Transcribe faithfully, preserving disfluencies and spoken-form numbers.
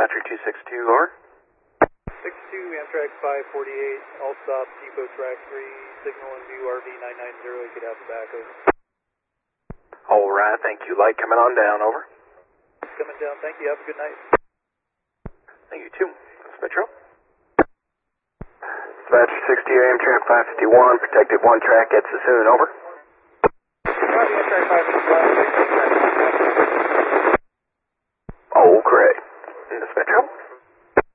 Dispatcher two six two, over. six two, Amtrak five forty-eight, all stop, depot track three, signal in view, R V nine nine zero, you could have the back, over. Alright, thank you. Light coming on down, over. Coming down, thank you, have a good night. Thank you, too. That's Metro. Dispatcher sixty, Amtrak five fifty-one, protected one track at Sassoon, over. Copy, Amtrak five fifty-one, Oh, great. That's Metro.